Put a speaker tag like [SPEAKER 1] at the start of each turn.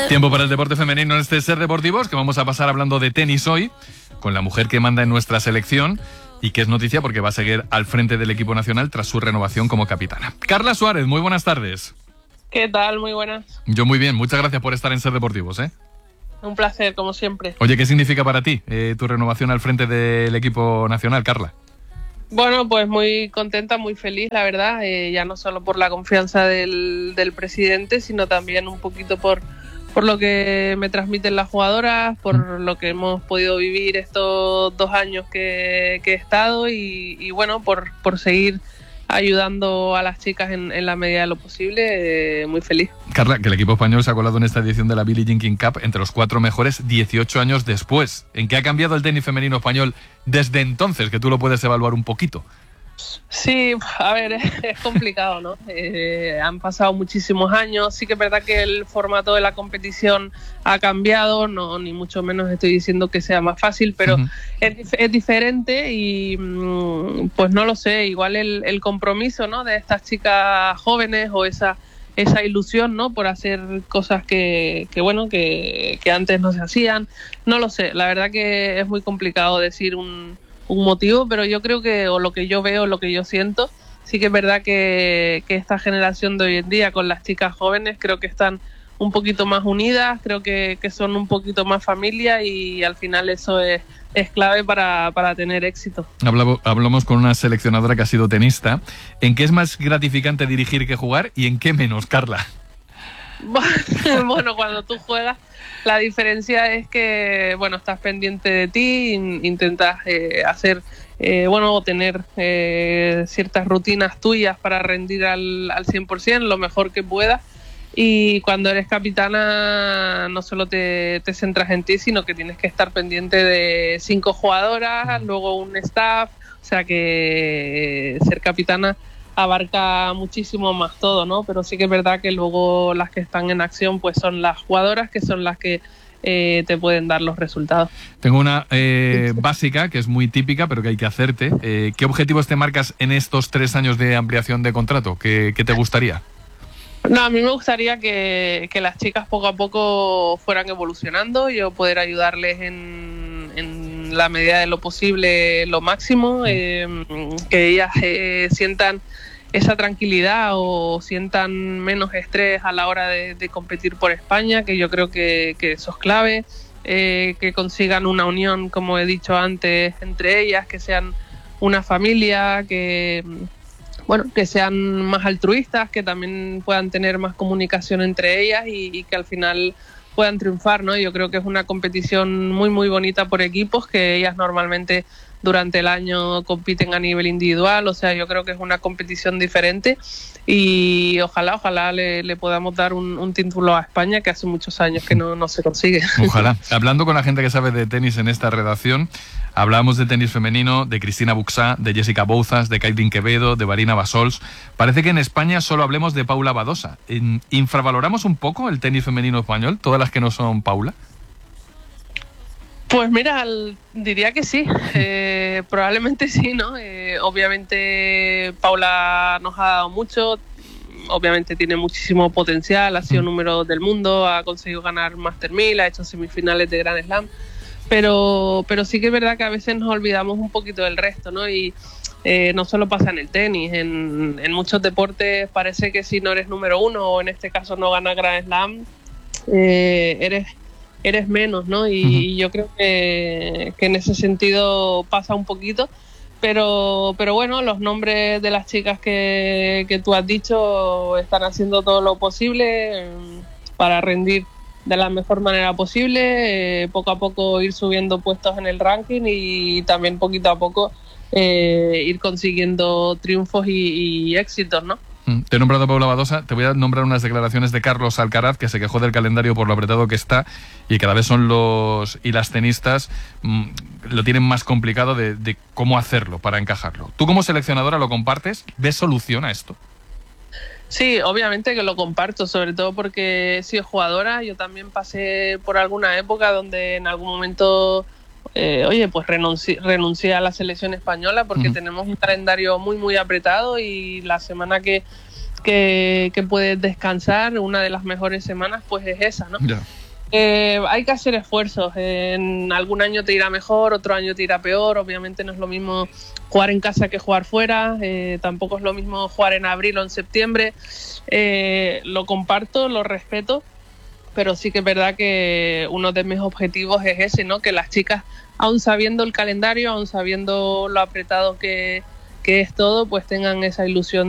[SPEAKER 1] Tiempo para el deporte femenino en este Ser Deportivos, que vamos a pasar hablando de tenis hoy, con la mujer que manda en nuestra selección y que es noticia porque va a seguir al frente del equipo nacional tras su renovación como capitana. Carla Suárez, muy buenas tardes.
[SPEAKER 2] ¿Qué tal? Muy buenas.
[SPEAKER 1] Yo muy bien, muchas gracias por estar en Ser Deportivos, ¿eh?
[SPEAKER 2] Un placer, como siempre.
[SPEAKER 1] Oye, ¿qué significa para ti tu renovación al frente del equipo nacional, Carla?
[SPEAKER 2] Bueno, pues muy contenta, muy feliz, la verdad, ya no solo por la confianza del presidente, sino también un poquito por lo que me transmiten las jugadoras, por lo que hemos podido vivir estos 2 años que he estado y bueno, por seguir ayudando a las chicas en la medida de lo posible, muy feliz.
[SPEAKER 1] Carla, que el equipo español se ha colado en esta edición de la Billie Jean King Cup entre los 4 mejores 18 años después. ¿En qué ha cambiado el tenis femenino español desde entonces? Que tú lo puedes evaluar un poquito.
[SPEAKER 2] Sí, a ver, es complicado, ¿no? Han pasado muchísimos años. Sí que es verdad que el formato de la competición ha cambiado, no, ni mucho menos estoy diciendo que sea más fácil, pero es diferente y pues no lo sé, igual el compromiso, ¿no?, de estas chicas jóvenes o esa ilusión, ¿no?, por hacer cosas que antes no se hacían, no lo sé. La verdad que es muy complicado decir un motivo, pero yo creo que, o lo que yo veo, lo que yo siento, sí que es verdad que esta generación de hoy en día con las chicas jóvenes creo que están un poquito más unidas, creo que son un poquito más familia y al final eso es clave para tener éxito.
[SPEAKER 1] Hablamos con una seleccionadora que ha sido tenista. ¿En qué es más gratificante dirigir que jugar y en qué menos, Carla?
[SPEAKER 2] Bueno, cuando tú juegas, la diferencia es que, bueno, estás pendiente de ti, intentas hacer, o tener ciertas rutinas tuyas para rendir al 100%, lo mejor que puedas. Y cuando eres capitana no solo te centras en ti, sino que tienes que estar pendiente de 5 jugadoras, luego un staff, o sea que ser capitana abarca muchísimo más todo, ¿no? Pero sí que es verdad que luego las que están en acción pues son las jugadoras, que son las que te pueden dar los resultados.
[SPEAKER 1] Tengo una básica que es muy típica pero que hay que hacerte. ¿Qué objetivos te marcas en estos 3 años de ampliación de contrato? ¿Qué te gustaría?
[SPEAKER 2] No, a mí me gustaría que las chicas poco a poco fueran evolucionando, yo poder ayudarles en la medida de lo posible, lo máximo, que ellas sientan esa tranquilidad o sientan menos estrés a la hora de competir por España, que yo creo que eso es clave, que consigan una unión, como he dicho antes, entre ellas, que sean una familia, que sean más altruistas, que también puedan tener más comunicación entre ellas y que al final puedan triunfar, ¿no? Yo creo que es una competición muy, muy bonita por equipos, que ellas normalmente durante el año compiten a nivel individual, o sea, yo creo que es una competición diferente y ojalá le podamos dar un título a España, que hace muchos años que no se consigue.
[SPEAKER 1] Ojalá. Hablando con la gente que sabe de tenis en esta redacción, hablábamos de tenis femenino, de Cristina Buxá, de Jessica Bouzas, de Kaitlyn Quevedo, de Marina Basols. Parece que en España solo hablemos de Paula Badosa. ¿Infravaloramos un poco el tenis femenino español, todas las que no son Paula?
[SPEAKER 2] Pues mira, diría que sí, probablemente sí, ¿no? Obviamente Paula nos ha dado mucho, obviamente tiene muchísimo potencial, ha sido número 2 del mundo, ha conseguido ganar Master 1000, ha hecho semifinales de Grand Slam, pero sí que es verdad que a veces nos olvidamos un poquito del resto, ¿no? Y no solo pasa en el tenis, en muchos deportes parece que si no eres número 1 o en este caso no ganas Grand Slam, eres menos, ¿no? Y yo creo que en ese sentido pasa un poquito, pero bueno, los nombres de las chicas que tú has dicho están haciendo todo lo posible para rendir de la mejor manera posible, poco a poco ir subiendo puestos en el ranking y también poquito a poco ir consiguiendo triunfos y éxitos, ¿no?
[SPEAKER 1] Te he nombrado a Paula Badosa, te voy a nombrar unas declaraciones de Carlos Alcaraz, que se quejó del calendario por lo apretado que está y cada vez son los y las tenistas lo tienen más complicado de cómo hacerlo para encajarlo. ¿Tú como seleccionadora lo compartes? ¿Ves solución a esto?
[SPEAKER 2] Sí, obviamente que lo comparto, sobre todo porque he sido jugadora. Yo también pasé por alguna época donde en algún momento pues renuncié a la selección española porque tenemos un calendario muy muy apretado y la semana que que puedes descansar, una de las mejores semanas pues es esa, ¿no?
[SPEAKER 1] Ya.
[SPEAKER 2] Hay que hacer esfuerzos. En algún año te irá mejor, otro año te irá peor. Obviamente no es lo mismo jugar en casa que jugar fuera. Tampoco es lo mismo jugar en abril o en septiembre. Lo comparto, lo respeto, pero sí que es verdad que uno de mis objetivos es ese, ¿no? Que las chicas, aun sabiendo el calendario, aun sabiendo lo apretado que es todo, pues tengan esa ilusión